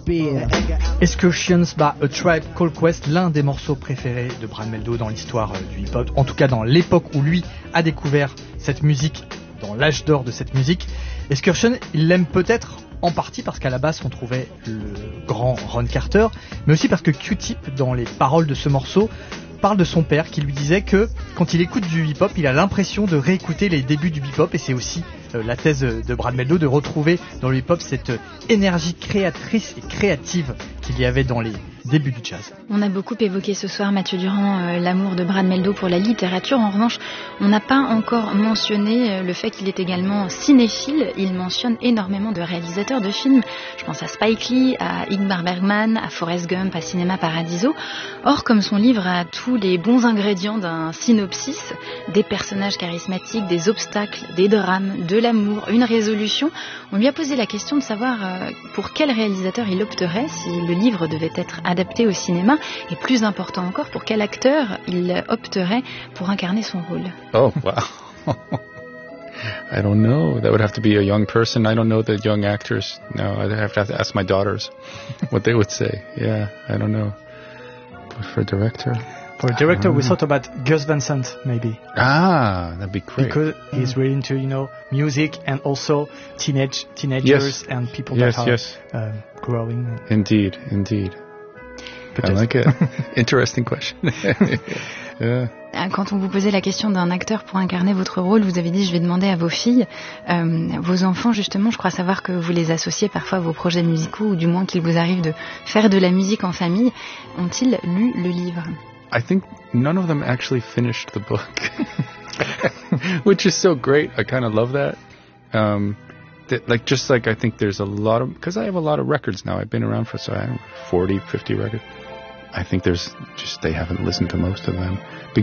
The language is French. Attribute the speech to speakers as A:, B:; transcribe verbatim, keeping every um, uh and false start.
A: beer. Excursions by A Tribe Called Quest, l'un des morceaux préférés de Brad Mehldau dans l'histoire euh, du hip-hop, en tout cas dans l'époque où lui a découvert cette musique, dans l'âge d'or de cette musique. Excursion, il l'aime peut-être en partie parce qu'à la base on trouvait le grand Ron Carter, mais aussi parce que Q-Tip, dans les paroles de ce morceau, parle de son père qui lui disait que quand il écoute du hip-hop, il a l'impression de réécouter les débuts du hip-hop, et c'est aussi euh, la thèse de Brad Mehldau de retrouver dans le hip-hop cette euh, énergie créatrice et créative qu'il y avait dans les débuts du jazz.
B: On a beaucoup évoqué ce soir, Mathieu Durand, euh, l'amour de Brad Mehldau pour la littérature. En revanche, on n'a pas encore mentionné euh, le fait qu'il est également cinéphile. Il mentionne énormément de réalisateurs de films. Je pense à Spike Lee, à Ingmar Bergman, à Forrest Gump, à Cinema Paradiso. Or, comme son livre a tous les bons ingrédients d'un synopsis, des personnages charismatiques, des obstacles, des drames, de l'amour, une résolution, on lui a posé la question de savoir euh, pour quel réalisateur il opterait si le livre devait être adapté au cinéma, et plus important encore, pour quel acteur il opterait pour incarner son rôle.
C: Oh, wow. I don't know. That would have to be a young person. I don't know the young actors. No, I'd have to, have to ask my daughters what they would say. Yeah, I don't know. But for a director...
A: For a director, we thought about Gus Van Sant, maybe.
C: Ah, that'd be great.
A: Because he's really into, you know, music and also teenage teenagers
C: yes.
A: and people
C: yes,
A: that are
C: yes.
A: uh, growing.
C: Indeed, indeed. I like it. Interesting question. Yeah.
B: Quand on vous posait la question d'un acteur pour incarner votre rôle, vous avez dit je vais demander à vos filles. Euh, vos enfants, justement, je crois savoir que vous les associez parfois à vos projets musicaux, ou du moins qu'il vous arrive de faire de la musique en famille. Ont-ils lu le livre?
C: I think none of them actually finished the book, which is so great. I kind of love that. Um, that, like, just like I think there's a lot of, because I have a lot of records now. I've been around for, so I don't know, forty, fifty records. I think there's just, they haven't listened to most of them. Because